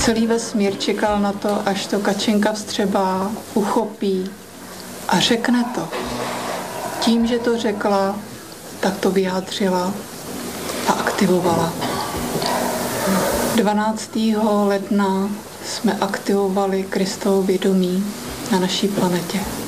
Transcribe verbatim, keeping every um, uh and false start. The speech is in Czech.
Celý vesmír čekal na to, až to Kačenka vstřebá, uchopí a řekne to. Tím, že to řekla, tak to vyjádřila a aktivovala. dvanáctého ledna jsme aktivovali Kristovo vědomí na naší planetě.